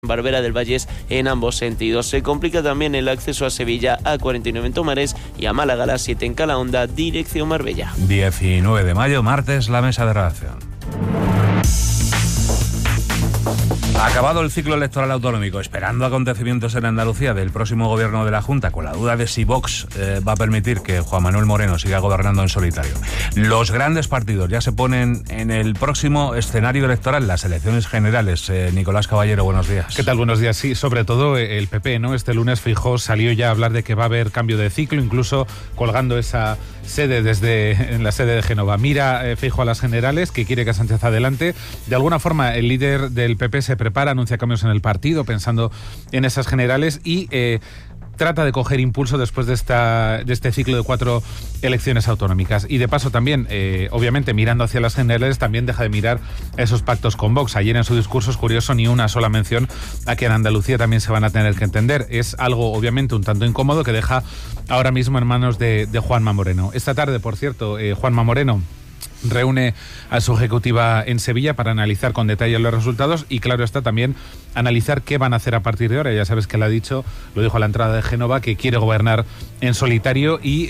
Barbera del Vallés en ambos sentidos. Se complica también el acceso a Sevilla, A49 en Tomares, y a Málaga, la 7 en Calahonda, dirección Marbella. 19 de mayo, martes, la mesa de redacción. Acabado el ciclo electoral autonómico, esperando acontecimientos en Andalucía del próximo gobierno de la Junta, con la duda de si Vox va a permitir que Juan Manuel Moreno siga gobernando en solitario. Los grandes partidos ya se ponen en el próximo escenario electoral, las elecciones generales. Nicolás Caballero, buenos días. ¿Qué tal? Buenos días. Sí, sobre todo el PP, ¿no? Este lunes Feijóo salió ya a hablar de que va a haber cambio de ciclo, incluso colgando esa sede en la sede de Génova. Mira Feijóo a las generales, que quiere que Sánchez adelante. De alguna forma, el líder del PP se prepara, anuncia cambios en el partido, pensando en esas generales y trata de coger impulso después de este ciclo de 4 elecciones autonómicas. Y de paso también, obviamente, mirando hacia las generales, también deja de mirar esos pactos con Vox. Ayer en su discurso, es curioso, ni una sola mención a que en Andalucía también se van a tener que entender. Es algo, obviamente, un tanto incómodo que deja ahora mismo en manos de Juanma Moreno. Esta tarde, por cierto, Juanma Moreno reúne a su ejecutiva en Sevilla para analizar con detalle los resultados y, claro está, también analizar qué van a hacer a partir de ahora. Ya sabes que lo dijo a la entrada de Génova, que quiere gobernar en solitario y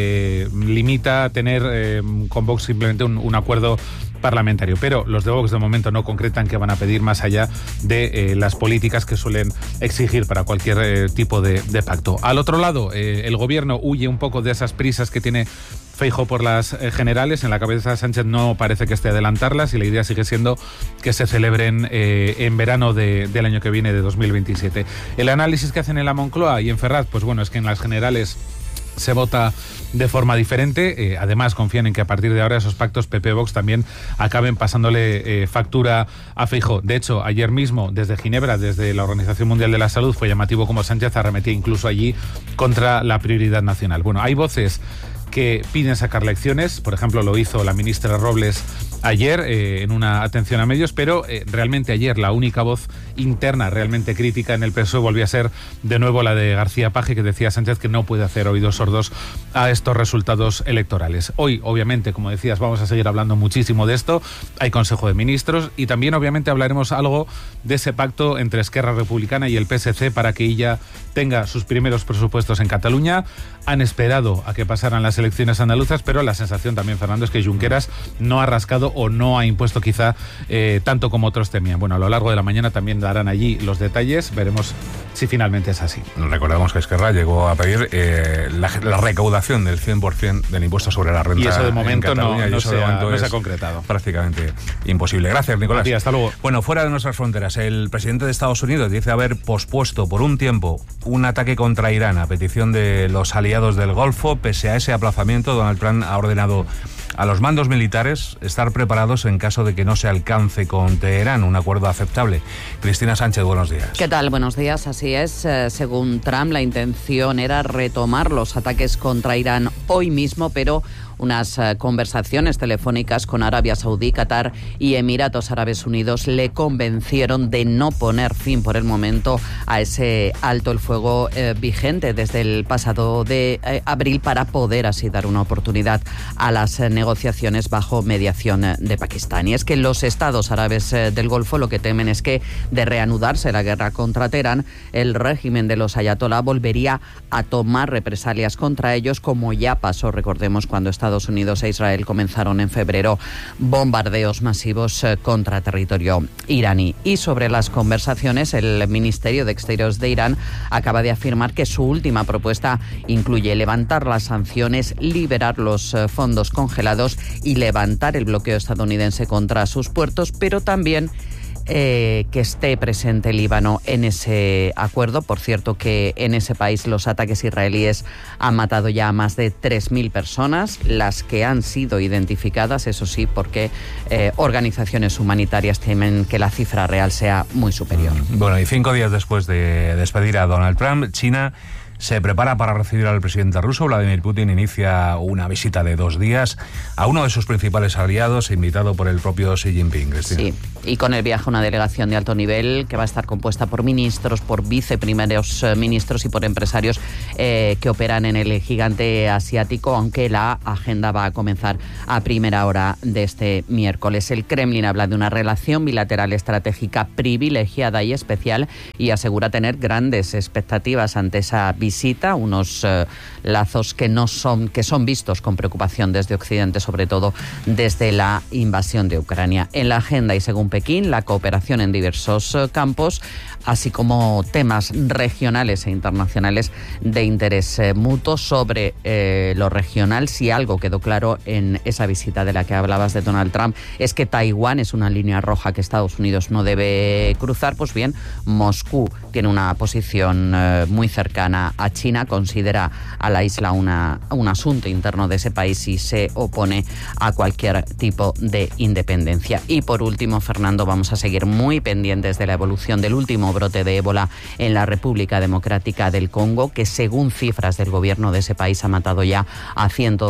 limita a tener con Vox simplemente un acuerdo parlamentario. Pero los de Vox de momento no concretan qué van a pedir más allá de las políticas que suelen exigir para cualquier tipo de pacto. Al otro lado, el gobierno huye un poco de esas prisas que tiene Feijóo por las generales. En la cabeza de Sánchez no parece que esté adelantarlas y la idea sigue siendo que se celebren en verano del año que viene, de 2027. El análisis que hacen en la Moncloa y en Ferraz, pues bueno, es que en las generales se vota de forma diferente. Además, confían en que a partir de ahora esos pactos PP-Vox también acaben pasándole factura a Feijóo. De hecho, ayer mismo, desde Ginebra, desde la Organización Mundial de la Salud, fue llamativo como Sánchez arremetía incluso allí contra la prioridad nacional. Bueno, hay voces que piden sacar lecciones, por ejemplo lo hizo la ministra Robles ayer en una atención a medios, pero realmente ayer la única voz interna realmente crítica en el PSOE volvió a ser de nuevo la de García Paje, que decía Sánchez que no puede hacer oídos sordos a estos resultados electorales. Hoy, obviamente, como decías, vamos a seguir hablando muchísimo de esto, hay Consejo de Ministros y también obviamente hablaremos algo de ese pacto entre Esquerra Republicana y el PSC para que ella tenga sus primeros presupuestos en Cataluña. Han esperado a que pasaran las elecciones andaluzas, pero la sensación también, Fernando, es que Junqueras no ha rascado o no ha impuesto quizá tanto como otros temían. Bueno, a lo largo de la mañana también darán allí los detalles, veremos si finalmente es así. Recordamos que Esquerra llegó a pedir la recaudación del 100% del impuesto sobre la renta. Y eso de momento en Cataluña, no se ha concretado. Prácticamente imposible. Gracias, Nicolás. Sí, hasta luego. Bueno, fuera de nuestras fronteras, el presidente de Estados Unidos dice haber pospuesto por un tiempo un ataque contra Irán a petición de los aliados del Golfo. Pese a ese aplazamiento, Donald Trump ha ordenado a los mandos militares estar preparados en caso de que no se alcance con Teherán un acuerdo aceptable. Cristina Sánchez, buenos días. ¿Qué tal? Buenos días. Así es. Según Trump, la intención era retomar los ataques contra Irán hoy mismo, pero unas conversaciones telefónicas con Arabia Saudí, Qatar y Emiratos Árabes Unidos le convencieron de no poner fin por el momento a ese alto el fuego vigente desde el pasado de abril para poder así dar una oportunidad a las negociaciones bajo mediación de Pakistán. Y es que los estados árabes del Golfo lo que temen es que de reanudarse la guerra contra Teherán, el régimen de los ayatolá volvería a tomar represalias contra ellos, como ya pasó, recordemos, cuando Estados Unidos e Israel comenzaron en febrero bombardeos masivos contra territorio iraní. Y sobre las conversaciones, el Ministerio de Exteriores de Irán acaba de afirmar que su última propuesta incluye levantar las sanciones, liberar los fondos congelados y levantar el bloqueo estadounidense contra sus puertos, pero también que esté presente el Líbano en ese acuerdo. Por cierto, que en ese país los ataques israelíes han matado ya a más de 3.000 personas, las que han sido identificadas, eso sí, porque organizaciones humanitarias temen que la cifra real sea muy superior. Bueno, y 5 días después de despedir a Donald Trump, China se prepara para recibir al presidente ruso. Vladimir Putin inicia una visita de 2 días a uno de sus principales aliados, invitado por el propio Xi Jinping. Cristina. Sí, y con el viaje una delegación de alto nivel que va a estar compuesta por ministros, por viceprimeros ministros y por empresarios que operan en el gigante asiático, aunque la agenda va a comenzar a primera hora de este miércoles. El Kremlin habla de una relación bilateral estratégica privilegiada y especial y asegura tener grandes expectativas ante esa visita, unos lazos que son vistos con preocupación desde Occidente, sobre todo desde la invasión de Ucrania. En la agenda y según Pekín, la cooperación en diversos campos, así como temas regionales e internacionales de interés mutuo. Sobre lo regional, si algo quedó claro en esa visita de la que hablabas de Donald Trump, es que Taiwán es una línea roja que Estados Unidos no debe cruzar. Pues bien, Moscú tiene una posición muy cercana a China, considera a la isla un asunto interno de ese país y se opone a cualquier tipo de independencia. Y por último, Fernando, vamos a seguir muy pendientes de la evolución del último brote de ébola en la República Democrática del Congo, que según cifras del gobierno de ese país ha matado ya a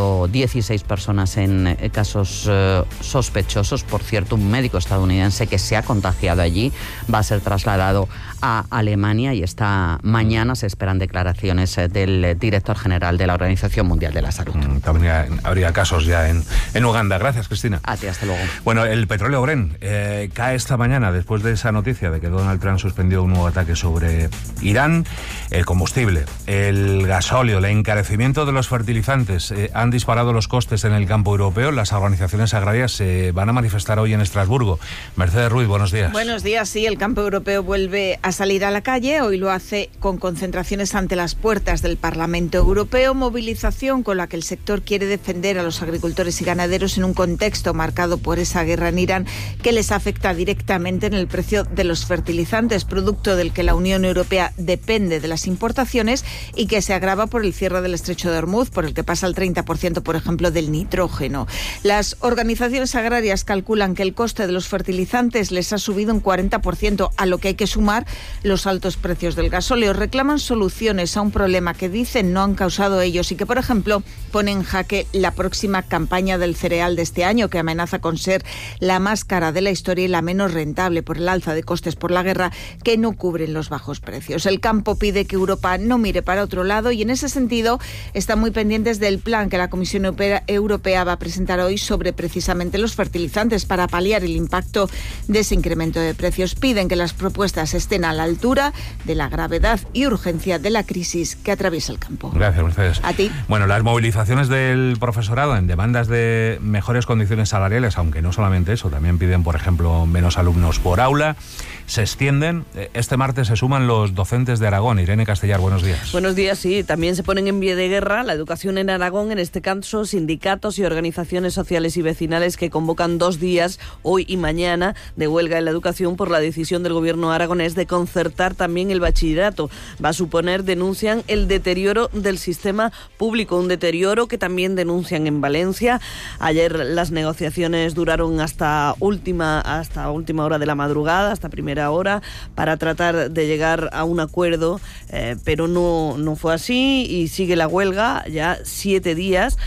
116 personas en casos sospechosos. Por cierto, un médico estadounidense que se ha contagiado allí va a ser trasladado a Alemania y esta mañana se esperan declaraciones del director general de la Organización Mundial de la Salud. También habría casos ya en Uganda. Gracias, Cristina. A ti, hasta luego. Bueno, el petróleo Brent cae esta mañana después de esa noticia de que Donald Trump suspendió un nuevo ataque sobre Irán. El combustible, el gasóleo, el encarecimiento de los fertilizantes han disparado los costes en el campo europeo. Las organizaciones agrarias se van a manifestar hoy en Estrasburgo. Mercedes Ruiz, buenos días. Buenos días, sí, el campo europeo vuelve a salir a la calle. Hoy lo hace con concentraciones ante las puertas del Parlamento Europeo, movilización con la que el sector quiere defender a los agricultores y ganaderos en un contexto marcado por esa guerra en Irán que les afecta directamente en el precio de los fertilizantes, producto del que la Unión Europea depende de las importaciones y que se agrava por el cierre del estrecho de Hormuz, por el que pasa el 30%, por ejemplo, del nitrógeno. Las organizaciones agrarias calculan que el coste de los fertilizantes les ha subido un 40%, a lo que hay que sumar los altos precios del gasóleo. Reclaman soluciones a un problema que dicen no han causado ellos y que, por ejemplo, pone en jaque la próxima campaña del cereal de este año, que amenaza con ser la más cara de la historia y la menos rentable por el alza de costes por la guerra, que no cubren los bajos precios. El campo pide que Europa no mire para otro lado y en ese sentido están muy pendientes del plan que la Comisión Europea va a presentar hoy sobre precisamente los fertilizantes para paliar el impacto de ese incremento de precios. Piden que las propuestas estén a la altura de la gravedad y urgencia de la crisis que atraviesa el campo. Gracias, Mercedes. A ti. Bueno, las movilizaciones del profesorado en demandas de mejores condiciones salariales, aunque no solamente eso, también piden, por ejemplo, menos alumnos por aula, se extienden. Este martes se suman los docentes de Aragón. Irene Castellar, buenos días. Buenos días, sí. También se ponen en pie de guerra la educación en Aragón, en este caso sindicatos y organizaciones sociales y vecinales que convocan 2 días, hoy y mañana, de huelga en la educación por la decisión del gobierno aragonés de concertar también el bachillerato. Va a suponer, denuncian, el deterioro del sistema público, un deterioro que también denuncian en Valencia. Ayer las negociaciones duraron hasta última hora de la madrugada, hasta primera hora, para tratar de llegar a un acuerdo, pero no fue así y sigue la huelga ya 7 días.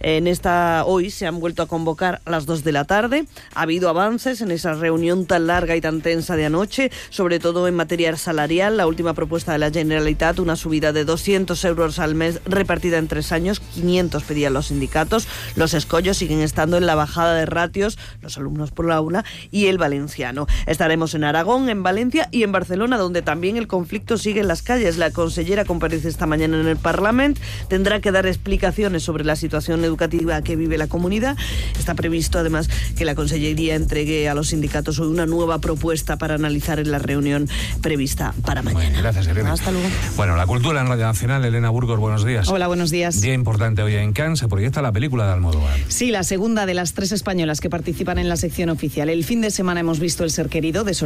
Hoy se han vuelto a convocar a las 2 de la tarde. Ha habido avances en esa reunión tan larga y tan tensa de anoche, sobre todo en materia salarial. La última propuesta de la Generalitat, una subida de 200 euros al mes repartida en 3 años, 500 pedían los sindicatos. Los escollos siguen estando en la bajada de ratios, los alumnos por aula y el valenciano. Estaremos en Aragón, en Valencia y en Barcelona, donde también el conflicto sigue en las calles. La consellera comparece esta mañana en el Parlamento, tendrá que dar explicaciones sobre la situación educativa que vive la comunidad. Está previsto además que la consellería entregue a los sindicatos hoy una nueva propuesta para analizar en la reunión prevista para mañana. Bueno, gracias, Irene. Hasta luego. Bueno, la cultura en Radio Nacional. Elena Burgos, buenos días. Hola, buenos días. Día importante hoy en Cannes, se proyecta la película de Almodóvar. Sí, la segunda de las 3 españolas que participan en la sección oficial. El fin de semana hemos visto El ser querido, de Sorogoyen,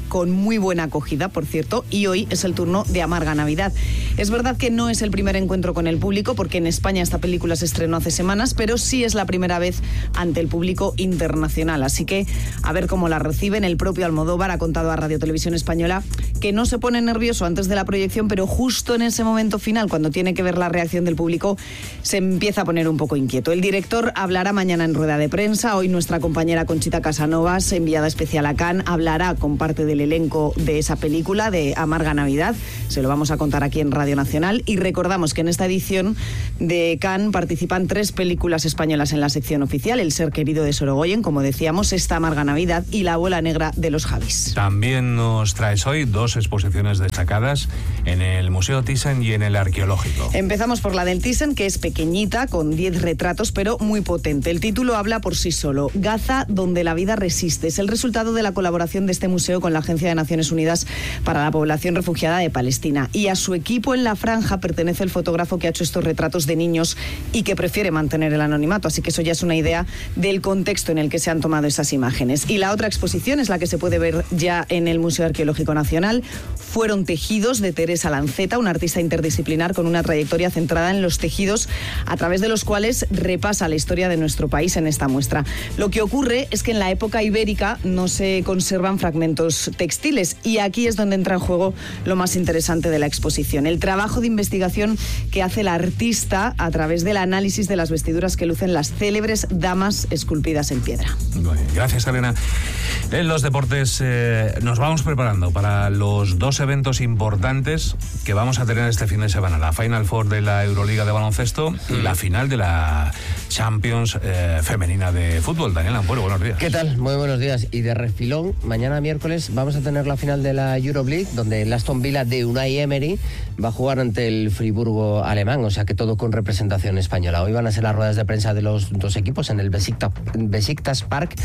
con muy buena acogida, por cierto, y hoy es el turno de Amarga Navidad. Es verdad que no es el primer encuentro con el público, porque en España esta película se estrenó hace semanas, pero sí es la primera vez ante el público internacional. Así que a ver cómo la reciben. El propio Almodóvar ha contado a Radio Televisión Española que no se pone nervioso antes de la proyección, pero justo en ese momento final, cuando tiene que ver la reacción del público, se empieza a poner un poco inquieto. El director hablará mañana en rueda de prensa. Hoy nuestra compañera Conchita Casanovas, enviada especial a Cannes, hablará con parte del elenco de esa película, de Amarga Navidad. Se lo vamos a contar aquí en Radio Nacional. Y recordamos que en esta edición de Cannes participan 3 películas españolas en la sección oficial: El ser querido de Sorogoyen, como decíamos, esta Amarga Navidad, y La abuela negra de los Javis. También nos traes hoy 2 exposiciones destacadas en el Museo Thyssen y en el Arqueológico. Empezamos por la del Thyssen, que es pequeñita, con 10 retratos, pero muy potente. El título habla por sí solo: Gaza, donde la vida resiste. Es el resultado de la colaboración de este museo con la Agencia de Naciones Unidas para la Población Refugiada de Palestina. Y a su equipo en la franja pertenece el fotógrafo que ha hecho estos retratos de niños y que prefiere mantener el anonimato. Así que eso ya es una idea del contexto en el que se han tomado esas imágenes. Y la otra exposición es la que se puede ver ya en el Museo Arqueológico Nacional. Fueron tejidos, de Teresa Lanceta, una artista interdisciplinar con una trayectoria centrada en los tejidos, a través de los cuales repasa la historia de nuestro país en esta muestra. Lo que ocurre es que en la época ibérica no se conservan fragmentos textiles, y aquí es donde entra en juego lo más interesante de la exposición: el trabajo de investigación que hace la artista a través del análisis de las vestiduras que lucen las célebres damas esculpidas en piedra. Muy bien, gracias, Elena. En los deportes nos vamos preparando para los 2 eventos importantes que vamos a tener este fin de semana: la Final Four de la Euroliga de baloncesto y la final de la Champions femenina de fútbol. Daniel Ampuero, buenos días. ¿Qué tal? Muy buenos días. Y de refilón, mañana miércoles vamos a tener la final de la Euroleague, donde el Aston Villa de Unai Emery va a jugar ante el Friburgo alemán, o sea que todo con representación española. Hoy van a ser las ruedas de prensa de los 2 equipos en el Besiktas Park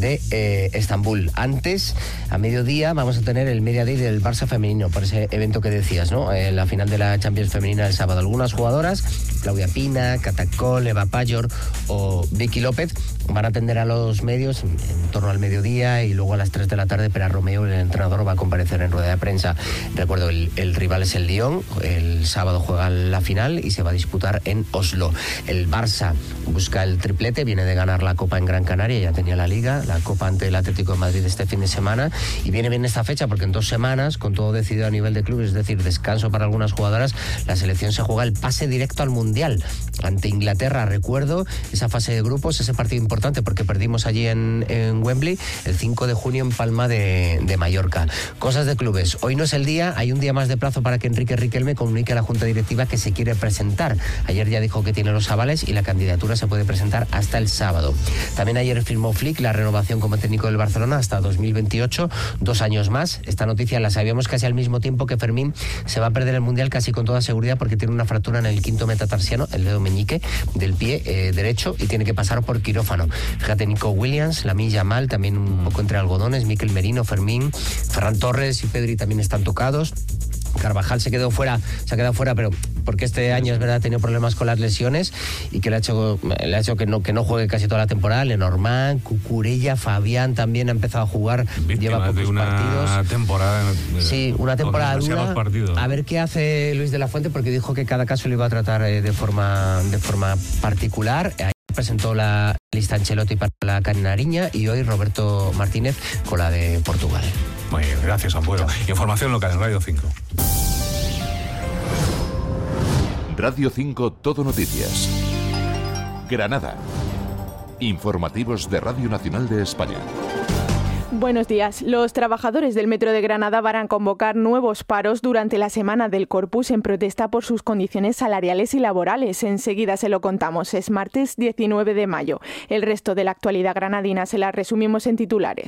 de Estambul. Antes, a mediodía, vamos a tener el Media Day del Barça femenino, por ese evento que decías, ¿no? La final de la Champions femenina el sábado. Algunas jugadoras, Claudia Pina, Catacol, Eva Payor o Vicky López, van a atender a los medios en torno al mediodía, y luego a las 3 de la tarde Pera Romeo, el entrenador, va a comparecer en rueda de prensa. Recuerdo, el rival es el Lyon, el sábado juega la final y se va a disputar en Oslo. El Barça busca el triplete, viene de ganar la Copa en Gran Canaria, ya tenía la Liga, la Copa ante el Atlético de Madrid este fin de semana, y viene bien esta fecha porque en 2 semanas, con todo decidido a nivel de clubes, es decir, descanso para algunas jugadoras, la selección se juega el pase directo al Mundial ante Inglaterra. Recuerdo esa fase de grupos, ese partido importante porque perdimos allí en Wembley el 5 de junio en Palma de Mallorca. Cosas de clubes. Hoy no es el día, hay un día más de plazo para que Enrique Riquelme comunique a la Junta Directiva que se quiere presentar. Ayer ya dijo que tiene los avales y la candidatura se puede presentar hasta el sábado. También ayer firmó Flick la renovación como técnico del Barcelona hasta 2028, 2 años más. Esta noticia la sabíamos casi al mismo tiempo que Fermín se va a perder el Mundial casi con toda seguridad porque tiene una fractura en el 5º metatarsiano, el dedo meñique del pie derecho, y tiene que pasar por quirófano. Fíjate, Nico Williams, Lamine Yamal, también un poco entre algodones, Mikel Merino, Fermín, Ferran Torres y Pedri también están tocados. Carvajal se ha quedado fuera, pero porque este año es verdad ha tenido problemas con las lesiones y que le ha hecho que no juegue casi toda la temporada. Lenormand, Cucurella, Fabián también ha empezado a jugar, lleva pocos partidos. Sí, una temporada dura. A ver qué hace Luis de la Fuente, porque dijo que cada caso lo iba a tratar de forma particular. Presentó la lista Ancelotti para la Canariña y hoy Roberto Martínez con la de Portugal. Muy bien, gracias, Ampuero. Información local en Radio 5. Radio 5 Todo Noticias. Granada. Informativos de Radio Nacional de España. Buenos días. Los trabajadores del Metro de Granada van a convocar nuevos paros durante la semana del Corpus en protesta por sus condiciones salariales y laborales. Enseguida se lo contamos. Es martes 19 de mayo. El resto de la actualidad granadina se la resumimos en titulares.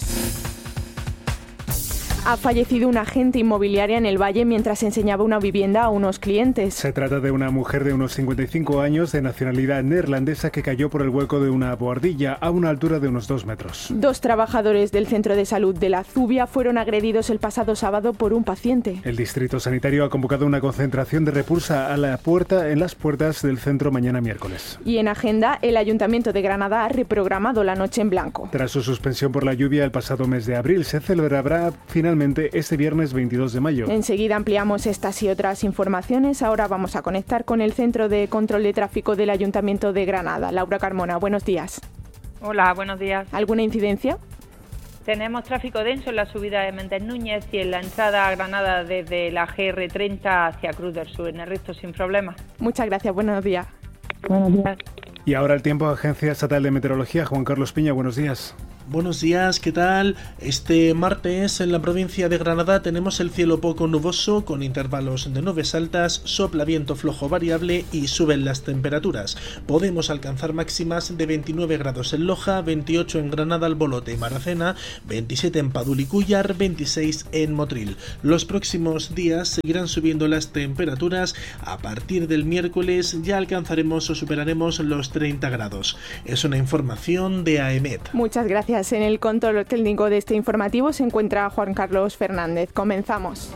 Ha fallecido una agente inmobiliaria en el Valle mientras enseñaba una vivienda a unos clientes. Se trata de una mujer de unos 55 años de nacionalidad neerlandesa que cayó por el hueco de una bohardilla a una altura de unos 2 metros. 2 trabajadores del Centro de Salud de la Zubia fueron agredidos el pasado sábado por un paciente. El Distrito Sanitario ha convocado una concentración de repulsa en las puertas del centro mañana miércoles. Y en agenda, el Ayuntamiento de Granada ha reprogramado la Noche en Blanco. Tras su suspensión por la lluvia el pasado mes de abril, se celebrará finalmente provisionalmente este viernes 22 de mayo. Enseguida ampliamos estas y otras informaciones. Ahora vamos a conectar con el Centro de Control de Tráfico del Ayuntamiento de Granada. Laura Carmona, buenos días. Hola, buenos días. ¿Alguna incidencia? Tenemos tráfico denso en la subida de Méndez Núñez y en la entrada a Granada desde la GR30 hacia Cruz del Sur. En el resto sin problemas. Muchas gracias, buenos días. Buenos días. Y ahora el tiempo, Agencia Estatal de Meteorología. Juan Carlos Piña, buenos días. Buenos días, ¿qué tal? Este martes en la provincia de Granada tenemos el cielo poco nuboso con intervalos de nubes altas, sopla viento flojo variable y suben las temperaturas. Podemos alcanzar máximas de 29 grados en Loja, 28 en Granada, Albolote y Maracena, 27 en Padul y Cúllar, 26 en Motril. Los próximos días seguirán subiendo las temperaturas. A partir del miércoles ya alcanzaremos o superaremos los 30 grados. Es una información de AEMET. Muchas gracias. En el control técnico de este informativo se encuentra Juan Carlos Fernández. Comenzamos.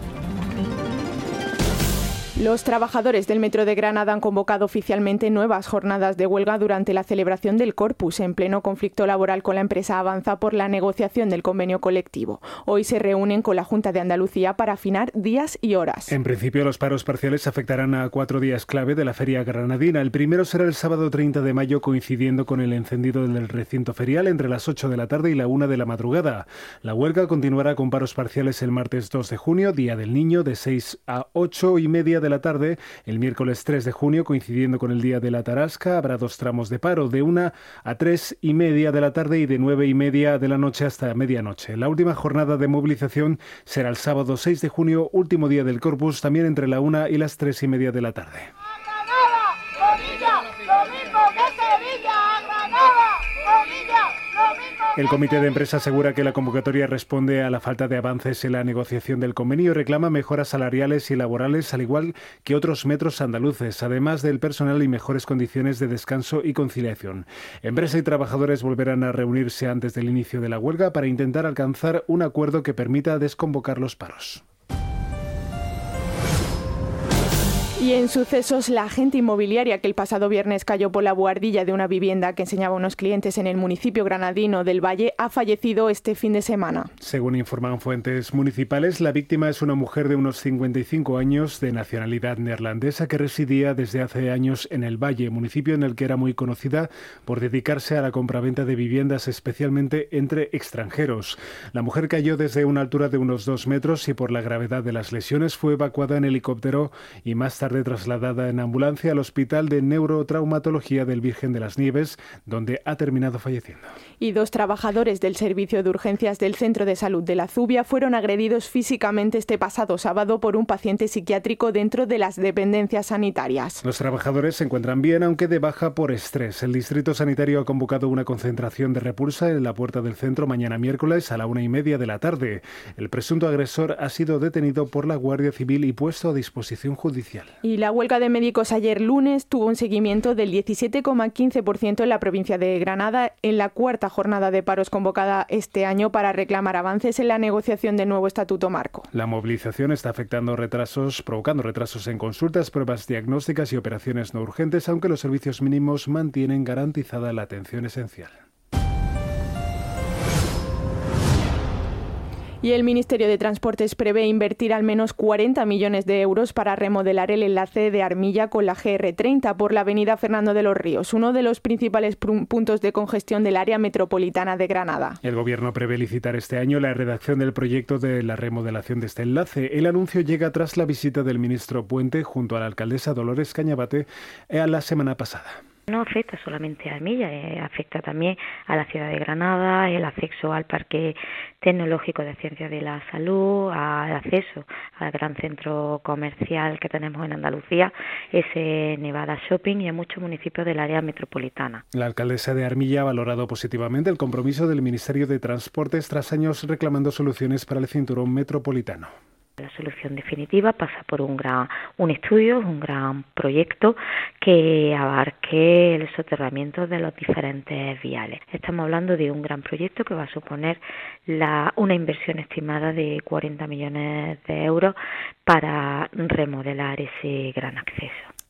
Los trabajadores del Metro de Granada han convocado oficialmente nuevas jornadas de huelga durante la celebración del Corpus, en pleno conflicto laboral con la empresa Avanza por la negociación del convenio colectivo. Hoy se reúnen con la Junta de Andalucía para afinar días y horas. En principio, los paros parciales afectarán a 4 días clave de la feria granadina. El primero será el sábado 30 de mayo, coincidiendo con el encendido del recinto ferial entre las 8 de la tarde y la 1 de la madrugada. La huelga continuará con paros parciales el martes 2 de junio, Día del Niño, de 6 a 8 y media de la tarde. El miércoles 3 de junio, coincidiendo con el Día de la Tarasca, habrá 2 tramos de paro, de 1 a 3 y media de la tarde y de 9 y media de la noche hasta medianoche. La última jornada de movilización será el sábado 6 de junio, último día del Corpus, también entre la 1 y las 3 y media de la tarde. El comité de empresa asegura que la convocatoria responde a la falta de avances en la negociación del convenio y reclama mejoras salariales y laborales, al igual que otros metros andaluces, además del personal y mejores condiciones de descanso y conciliación. Empresa y trabajadores volverán a reunirse antes del inicio de la huelga para intentar alcanzar un acuerdo que permita desconvocar los paros. Y en sucesos, la agente inmobiliaria que el pasado viernes cayó por la buhardilla de una vivienda que enseñaba a unos clientes en el municipio granadino del Valle ha fallecido este fin de semana. Según informan fuentes municipales, la víctima es una mujer de unos 55 años de nacionalidad neerlandesa que residía desde hace años en el Valle, municipio en el que era muy conocida por dedicarse a la compraventa de viviendas, especialmente entre extranjeros. La mujer cayó desde una altura de unos 2 metros y por la gravedad de las lesiones fue evacuada en helicóptero y más tarde trasladada en ambulancia al Hospital de Neurotraumatología del Virgen de las Nieves, donde ha terminado falleciendo. Y 2 trabajadores del Servicio de Urgencias del Centro de Salud de la Zubia fueron agredidos físicamente este pasado sábado por un paciente psiquiátrico dentro de las dependencias sanitarias. Los trabajadores se encuentran bien, aunque de baja por estrés. El Distrito Sanitario ha convocado una concentración de repulsa en la puerta del centro mañana miércoles a la 1:30 de la tarde. El presunto agresor ha sido detenido por la Guardia Civil y puesto a disposición judicial. Y la huelga de médicos ayer lunes tuvo un seguimiento del 17,15% en la provincia de Granada, en la 4ª jornada de paros convocada este año para reclamar avances en la negociación del nuevo Estatuto Marco. La movilización está provocando retrasos en consultas, pruebas diagnósticas y operaciones no urgentes, aunque los servicios mínimos mantienen garantizada la atención esencial. Y el Ministerio de Transportes prevé invertir al menos 40 millones de euros para remodelar el enlace de Armilla con la GR30 por la avenida Fernando de los Ríos, uno de los principales puntos de congestión del área metropolitana de Granada. El Gobierno prevé licitar este año la redacción del proyecto de la remodelación de este enlace. El anuncio llega tras la visita del ministro Puente junto a la alcaldesa Dolores Cañabate la semana pasada. No afecta solamente a Armilla, afecta también a la ciudad de Granada, el acceso al Parque Tecnológico de Ciencias de la Salud, al acceso al gran centro comercial que tenemos en Andalucía, ese Nevada Shopping, y a muchos municipios del área metropolitana. La alcaldesa de Armilla ha valorado positivamente el compromiso del Ministerio de Transportes tras años reclamando soluciones para el cinturón metropolitano. La solución definitiva pasa por un estudio, un gran proyecto que abarque el soterramiento de los diferentes viales. Estamos hablando de un gran proyecto que va a suponer una inversión estimada de 40 millones de euros para remodelar ese gran acceso.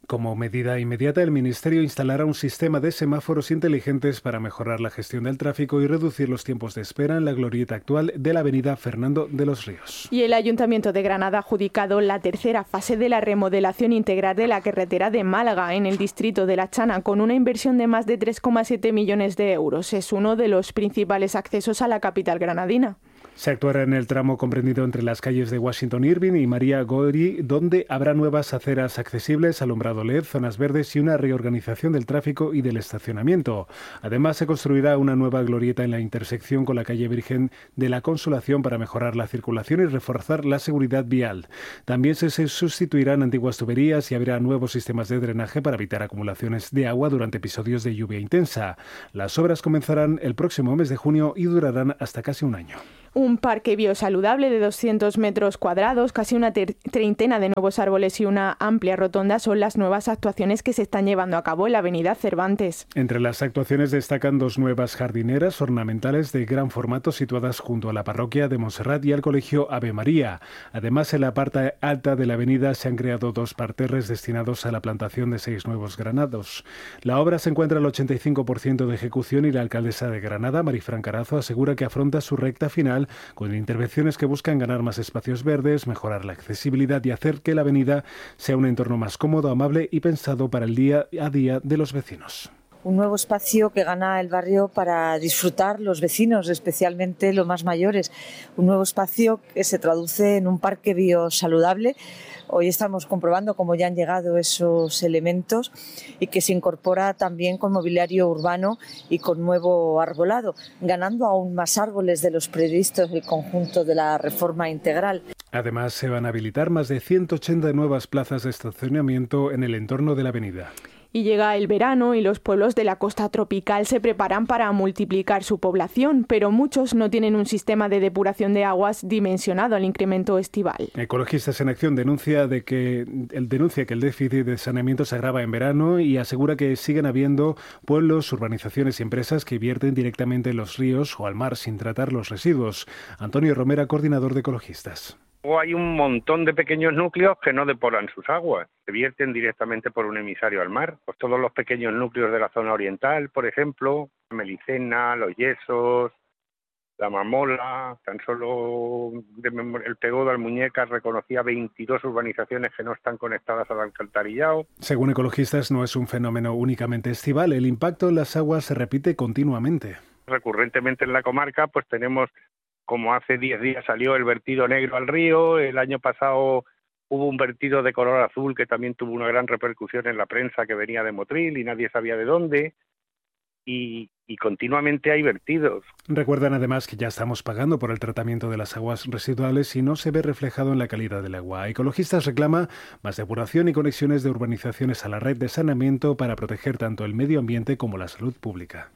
Como medida inmediata, el Ministerio instalará un sistema de semáforos inteligentes para mejorar la gestión del tráfico y reducir los tiempos de espera en la glorieta actual de la avenida Fernando de los Ríos. Y el Ayuntamiento de Granada ha adjudicado la tercera fase de la remodelación integral de la carretera de Málaga en el distrito de La Chana, con una inversión de más de 3,7 millones de euros. Es uno de los principales accesos a la capital granadina. Se actuará en el tramo comprendido entre las calles de Washington Irving y María Gori, donde habrá nuevas aceras accesibles, alumbrado LED, zonas verdes y una reorganización del tráfico y del estacionamiento. Además, se construirá una nueva glorieta en la intersección con la calle Virgen de la Consolación para mejorar la circulación y reforzar la seguridad vial. También se sustituirán antiguas tuberías y habrá nuevos sistemas de drenaje para evitar acumulaciones de agua durante episodios de lluvia intensa. Las obras comenzarán el próximo mes de junio y durarán hasta casi un año. Un parque biosaludable de 200 metros cuadrados, casi una treintena de nuevos árboles y una amplia rotonda son las nuevas actuaciones que se están llevando a cabo en la avenida Cervantes. Entre las actuaciones destacan dos nuevas jardineras ornamentales de gran formato situadas junto a la parroquia de Montserrat y al colegio Ave María. Además, en la parte alta de la avenida se han creado dos parterres destinados a la plantación de 6 nuevos granados. La obra se encuentra al 85% de ejecución y la alcaldesa de Granada, Marifran Carazo, asegura que afronta su recta final con intervenciones que buscan ganar más espacios verdes, mejorar la accesibilidad y hacer que la avenida sea un entorno más cómodo, amable y pensado para el día a día de los vecinos. Un nuevo espacio que gana el barrio para disfrutar los vecinos, especialmente los más mayores. Un nuevo espacio que se traduce en un parque biosaludable. Hoy estamos comprobando cómo ya han llegado esos elementos y que se incorpora también con mobiliario urbano y con nuevo arbolado, ganando aún más árboles de los previstos el conjunto de la reforma integral. Además, se van a habilitar más de 180 nuevas plazas de estacionamiento en el entorno de la avenida. Y llega el verano y los pueblos de la costa tropical se preparan para multiplicar su población, pero muchos no tienen un sistema de depuración de aguas dimensionado al incremento estival. Ecologistas en Acción denuncia que el déficit de saneamiento se agrava en verano y asegura que siguen habiendo pueblos, urbanizaciones y empresas que vierten directamente en los ríos o al mar sin tratar los residuos. Antonio Romera, coordinador de Ecologistas. O hay un montón de pequeños núcleos que no depuran sus aguas, se vierten directamente por un emisario al mar. Pues todos los pequeños núcleos de la zona oriental, por ejemplo, Melicena, Los Yesos, La Mamola, tan solo el Pegó de Almuñécar reconocía 22 urbanizaciones que no están conectadas al alcantarillado. Según Ecologistas, no es un fenómeno únicamente estival, el impacto en las aguas se repite continuamente. Recurrentemente en la comarca pues tenemos, como hace 10 días salió el vertido negro al río, el año pasado hubo un vertido de color azul que también tuvo una gran repercusión en la prensa que venía de Motril y nadie sabía de dónde, y continuamente hay vertidos. Recuerdan además que ya estamos pagando por el tratamiento de las aguas residuales y no se ve reflejado en la calidad del agua. Ecologistas reclama más depuración y conexiones de urbanizaciones a la red de saneamiento para proteger tanto el medio ambiente como la salud pública.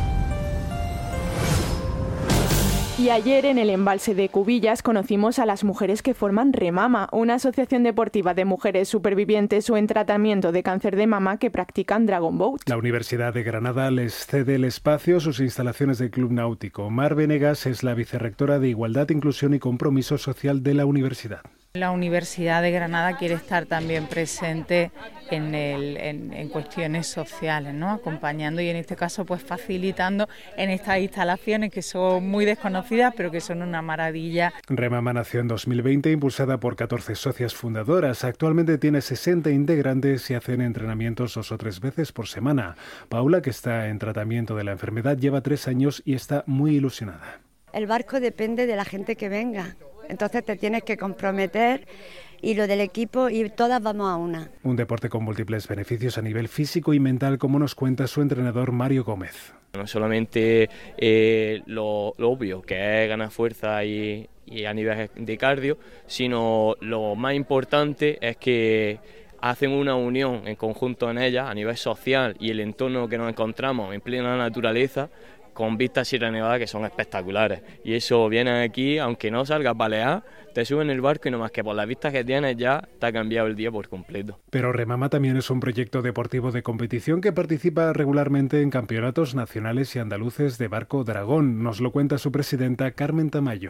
Y ayer en el embalse de Cubillas conocimos a las mujeres que forman Remama, una asociación deportiva de mujeres supervivientes o en tratamiento de cáncer de mama que practican Dragon Boat. La Universidad de Granada les cede el espacio, sus instalaciones del Club Náutico. Mar Venegas es la vicerrectora de Igualdad, Inclusión y Compromiso Social de la universidad. La Universidad de Granada quiere estar también presente en cuestiones sociales, ¿no? Acompañando y en este caso pues facilitando en estas instalaciones que son muy desconocidas pero que son una maravilla. Remama nació en 2020 impulsada por 14 socias fundadoras. Actualmente tiene 60 integrantes y hacen entrenamientos 2 o 3 veces por semana. Paula, que está en tratamiento de la enfermedad, lleva 3 años y está muy ilusionada. El barco depende de la gente que venga. Entonces te tienes que comprometer y lo del equipo y todas vamos a una. Un deporte con múltiples beneficios a nivel físico y mental, como nos cuenta su entrenador Mario Gómez. No solamente lo obvio, que es ganar fuerza y a nivel de cardio, sino lo más importante es que hacen una unión en conjunto en ellas a nivel social y el entorno que nos encontramos en plena naturaleza, con vistas Sierra Nevada que son espectaculares, y eso viene aquí, aunque no salgas a balear, te suben el barco y nomás que por las vistas que tienes ya te ha cambiado el día por completo. Pero Remama también es un proyecto deportivo de competición que participa regularmente en campeonatos nacionales y andaluces de barco dragón, nos lo cuenta su presidenta Carmen Tamayo.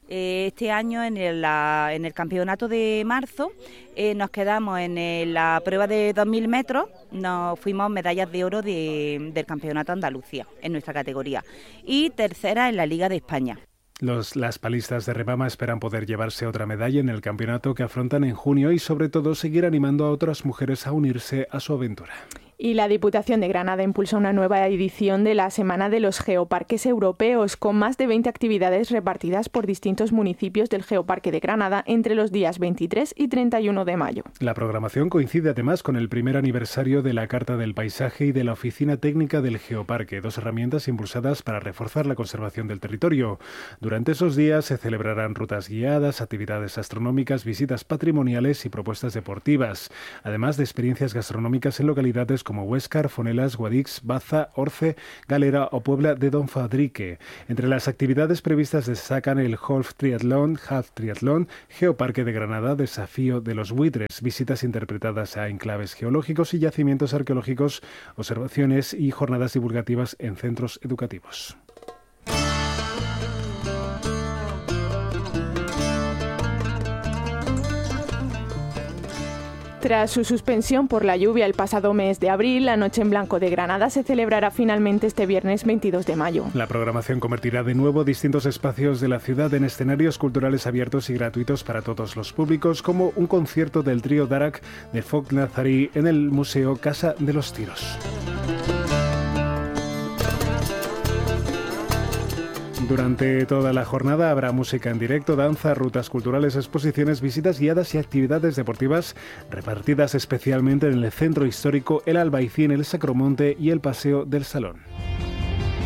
Este año en el campeonato de marzo nos quedamos en la prueba de 2.000 metros, nos fuimos medallas de oro del campeonato Andalucía en nuestra categoría y tercera en la Liga de España. Las palistas de Rebama esperan poder llevarse otra medalla en el campeonato que afrontan en junio y sobre todo seguir animando a otras mujeres a unirse a su aventura. Y la Diputación de Granada impulsa una nueva edición de la Semana de los Geoparques Europeos, con más de 20 actividades repartidas por distintos municipios del Geoparque de Granada entre los días 23 y 31 de mayo. La programación coincide además con el primer aniversario de la Carta del Paisaje y de la Oficina Técnica del Geoparque, dos herramientas impulsadas para reforzar la conservación del territorio. Durante esos días se celebrarán rutas guiadas, actividades astronómicas, visitas patrimoniales y propuestas deportivas, además de experiencias gastronómicas en localidades como Huéscar, Fonelas, Guadix, Baza, Orce, Galera o Puebla de Don Fadrique. Entre las actividades previstas destacan el Half Triatlón, Geoparque de Granada, Desafío de los Buitres, visitas interpretadas a enclaves geológicos y yacimientos arqueológicos, observaciones y jornadas divulgativas en centros educativos. Tras su suspensión por la lluvia el pasado mes de abril, la Noche en Blanco de Granada se celebrará finalmente este viernes 22 de mayo. La programación convertirá de nuevo distintos espacios de la ciudad en escenarios culturales abiertos y gratuitos para todos los públicos, como un concierto del trío Darak de folk nazarí en el Museo Casa de los Tiros. Durante toda la jornada habrá música en directo, danza, rutas culturales, exposiciones, visitas guiadas y actividades deportivas repartidas especialmente en el centro histórico, el Albaicín, el Sacromonte y el Paseo del Salón.